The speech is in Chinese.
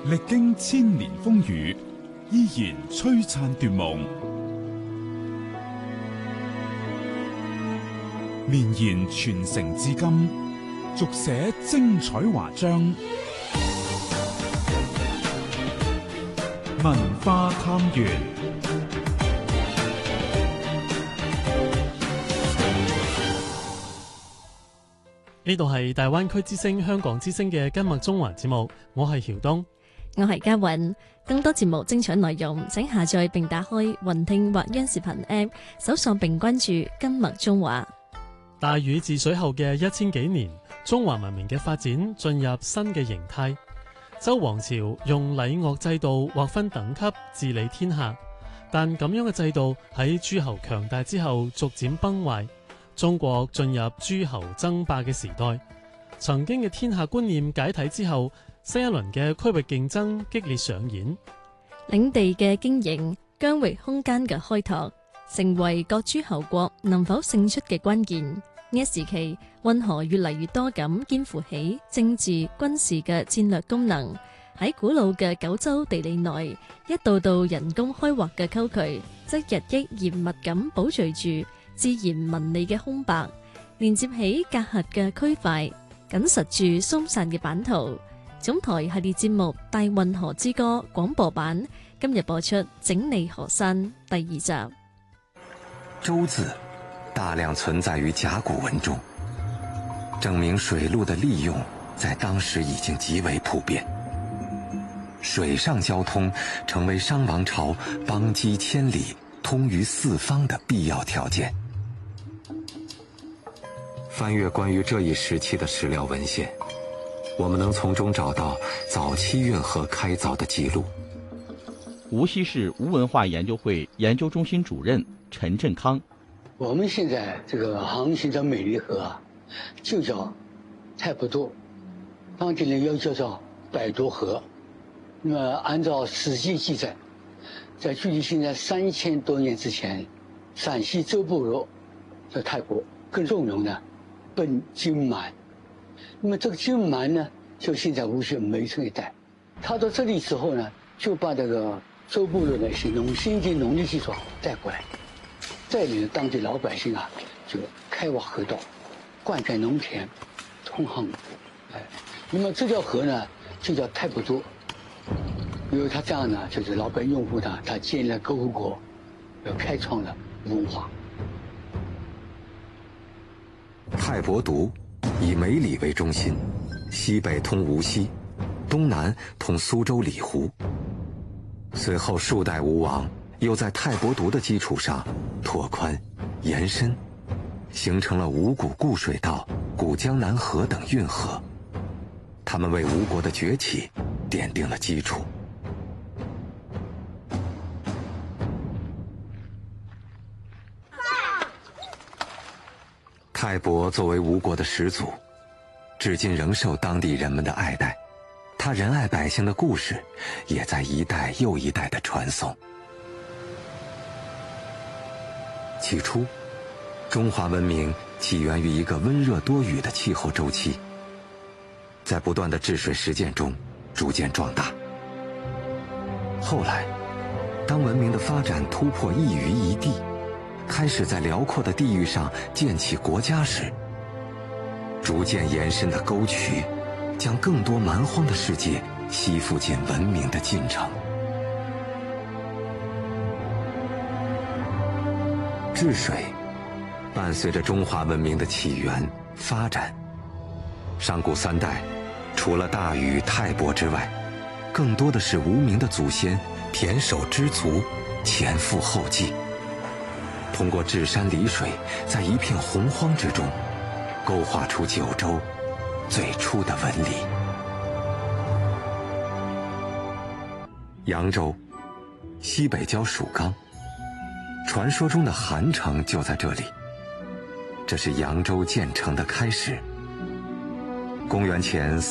歷經千年風雨，依然璀璨奪夢，綿延傳承至今，續寫精彩華章。文化探源， 呢度係大灣區之聲、香港之聲嘅今麥中華節目，我係曉東， 我係嘉韻。更多節目精彩內容，請下載並打開雲聽或央視頻 App， 搜索並關注今麥中華。 大禹治水後嘅1000幾年，中華文明嘅發展進入新嘅形態。周王朝用禮樂制度劃分等級治理天下，但咁樣嘅制度喺諸侯強大之後逐漸崩壞，中國進入諸侯爭霸嘅時代。曾經嘅天下觀念解體之後，新一輪嘅區域競爭激烈上演， 領地嘅經營、疆域空間嘅開拓，成為各諸侯國能否勝出嘅關鍵。呢一時期，運河越嚟越多咁肩負起政治軍事嘅戰略功能。喺古老嘅九州地理內，一道道人工開劃嘅溝渠，則日益嚴密咁保存住自然紋理嘅空白，連接起隔閡嘅區塊，緊實住鬆散嘅版圖。總台系列節目《大運河之歌》廣播版今日播出《整理河山》第2集。 舟字大量存在於甲骨文中，證明水路的利用在當時已經極為普遍，水上交通成為商王朝邦畿千里、通於四方的必要條件。翻閱關於這一時期的史料文獻，我們能從中找到早期運河開鑿的記錄。 無錫市無文化研究會研究中心主任陳振康， 我們現在這個航行的美麗河啊，就叫太伯渡，當地人又叫做百渡河。那麼按照《史記》記載，在距離現在3000多年之前，陝西周部落的太伯跟仲永呢奔荊蠻，那麼這個荊蠻呢就現在無錫梅城一帶。他到這裡之後呢，就把這個周部落的一些新建農業技術帶過來，帶領當地老百姓啊就開挖河道，灌溉農田，通航。那麼這條河呢就叫太伯渡。因為他這樣呢，就是老百姓用戶呢，他建立了共和國，又開創了文化。 太伯渡以梅里為中心，西北通無錫，東南通蘇州裡湖。隨後數代吳王又在太伯渡的基礎上拓寬、延伸，形成了五股固水道、古江南河等運河。他們為吳國的崛起奠定了基礎。太伯作為吳國的始祖，至今仍受當地人們的愛戴。他仁愛百姓的故事，也在一代又一代的傳頌。起初，中華文明起源於一個溫熱多雨的氣候周期，在不斷的治水實踐中逐漸壯大。後來，當文明的發展突破一隅一地，開始在遼闊的地域上建起國家時，逐漸延伸的溝渠將更多蠻荒的世界吸附進文明的進程。治水伴隨着中華文明的起源發展，上古3代除了大禹、太伯之外，更多的是無名的祖先胼手胝足，前赴後繼，通過治山理水，在一片洪荒之中勾畫出九州最初的紋理。揚州西北交蜀剛，傳說中的韓城就在這裡，這是揚州建成的開始。公元前